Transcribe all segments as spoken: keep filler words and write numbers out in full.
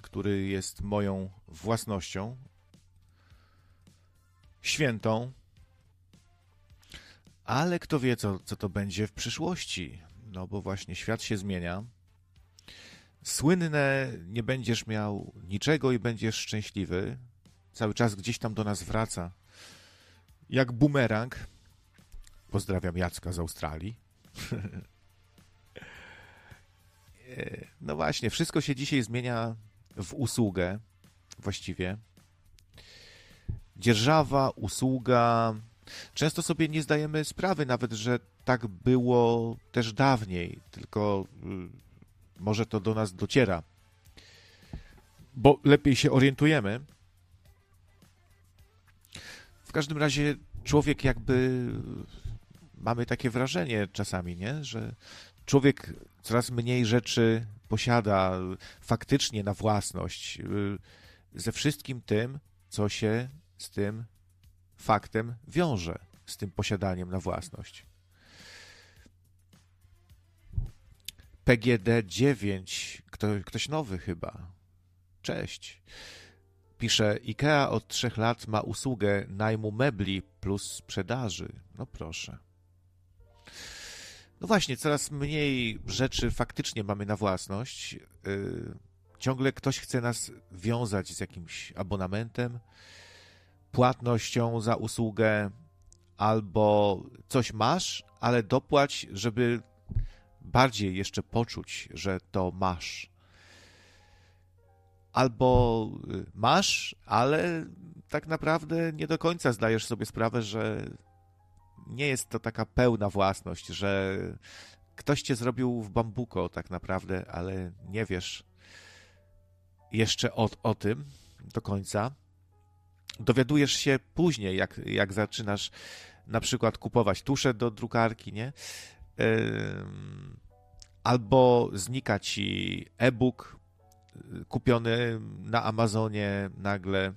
który jest moją własnością, świętą, ale kto wie, co, co to będzie w przyszłości, no bo właśnie świat się zmienia. Słynne nie będziesz miał niczego i będziesz szczęśliwy, cały czas gdzieś tam do nas wraca, jak bumerang. Pozdrawiam Jacka z Australii. No właśnie, wszystko się dzisiaj zmienia w usługę właściwie. Dzierżawa, usługa. Często sobie nie zdajemy sprawy nawet, że tak było też dawniej, tylko y, może to do nas dociera, bo lepiej się orientujemy. W każdym razie człowiek jakby, mamy takie wrażenie czasami, nie? Że człowiek coraz mniej rzeczy posiada faktycznie na własność, y, ze wszystkim tym, co się z tym faktem wiąże, z tym posiadaniem na własność. P G D dziewięć, kto, ktoś nowy chyba. Cześć. Pisze, IKEA od trzech lat ma usługę najmu mebli plus sprzedaży. No proszę. No właśnie, coraz mniej rzeczy faktycznie mamy na własność. Yy, ciągle ktoś chce nas wiązać z jakimś abonamentem, płatnością za usługę, albo coś masz, ale dopłać, żeby bardziej jeszcze poczuć, że to masz. Albo masz, ale tak naprawdę nie do końca zdajesz sobie sprawę, że nie jest to taka pełna własność, że ktoś cię zrobił w bambuko tak naprawdę, ale nie wiesz jeszcze o, o tym do końca. Dowiadujesz się później, jak, jak zaczynasz na przykład kupować tusze do drukarki, nie? Albo znika ci e-book kupiony na Amazonie nagle,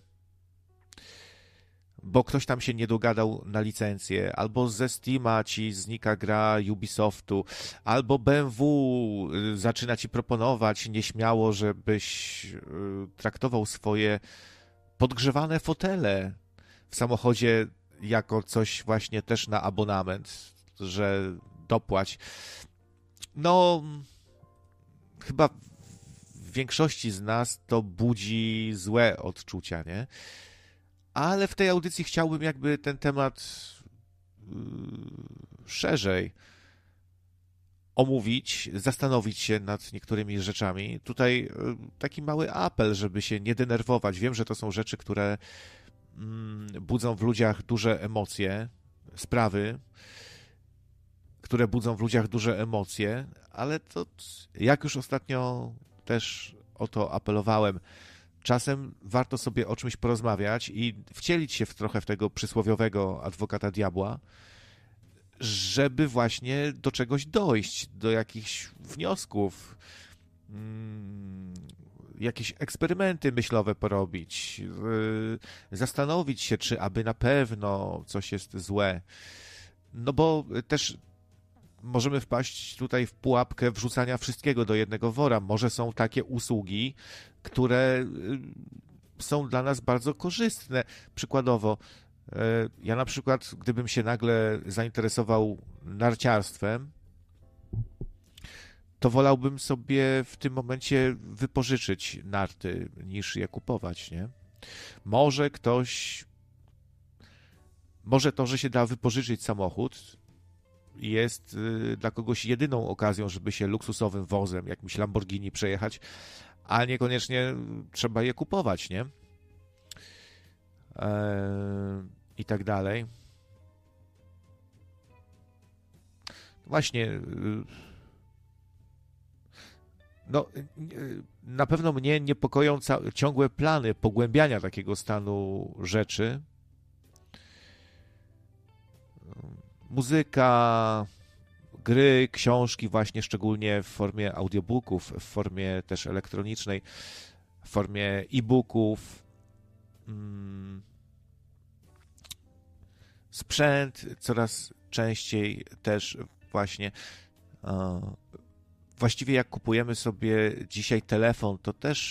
bo ktoś tam się nie dogadał na licencję, albo ze Steama ci znika gra Ubisoftu, albo B M W zaczyna ci proponować nieśmiało, żebyś traktował swoje podgrzewane fotele w samochodzie jako coś właśnie też na abonament, że dopłać. No, chyba w większości z nas to budzi złe odczucia, nie? Ale w tej audycji chciałbym jakby ten temat yy, szerzej omówić, zastanowić się nad niektórymi rzeczami. Tutaj yy, taki mały apel, żeby się nie denerwować. Wiem, że to są rzeczy, które yy, budzą w ludziach duże emocje, sprawy, które budzą w ludziach duże emocje, ale to, jak już ostatnio też o to apelowałem, czasem warto sobie o czymś porozmawiać i wcielić się w trochę w tego przysłowiowego adwokata diabła, żeby właśnie do czegoś dojść, do jakichś wniosków, hmm, jakieś eksperymenty myślowe porobić, yy, zastanowić się, czy aby na pewno coś jest złe. No bo też możemy wpaść tutaj w pułapkę wrzucania wszystkiego do jednego wora. Może są takie usługi, które są dla nas bardzo korzystne. Przykładowo, ja na przykład, gdybym się nagle zainteresował narciarstwem, to wolałbym sobie w tym momencie wypożyczyć narty, niż je kupować, nie? Może ktoś, może to, że się da wypożyczyć samochód, jest dla kogoś jedyną okazją, żeby się luksusowym wozem, jakimś Lamborghini przejechać, a niekoniecznie trzeba je kupować, nie? Eee, I tak dalej. Właśnie, no, na pewno mnie niepokoją ca- ciągłe plany pogłębiania takiego stanu rzeczy. Muzyka, gry, książki właśnie, szczególnie w formie audiobooków, w formie też elektronicznej, w formie e-booków, sprzęt coraz częściej też właśnie. Właściwie jak kupujemy sobie dzisiaj telefon, to też